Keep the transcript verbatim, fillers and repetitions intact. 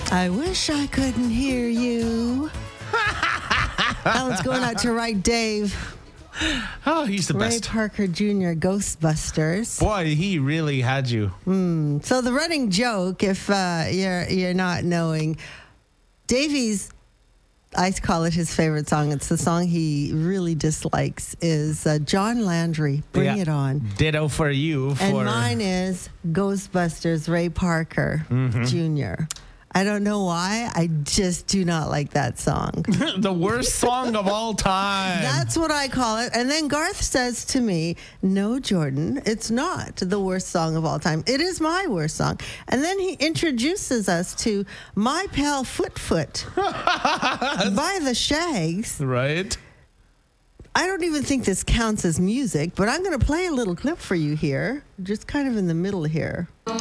I wish I couldn't hear you. That one's going out to Right Dave. Oh, he's the Ray best. Parker Junior, Ghostbusters. Boy, he really had you. Mm. So the running joke, if uh, you're you're not knowing, Davey's, I call it his favorite song. It's the song he really dislikes. Is uh, John Landry, Bring Yeah. It On. Ditto for you. For... And mine is Ghostbusters, Ray Parker mm-hmm. Junior I don't know why. I just do not like that song. The worst song of all time. That's what I call it. And then Garth says to me, no, Jordan, it's not the worst song of all time. It is my worst song. And then he introduces us to My Pal Foot Foot by the Shags. Right. I don't even think this counts as music, but I'm going to play a little clip for you here, just kind of in the middle here.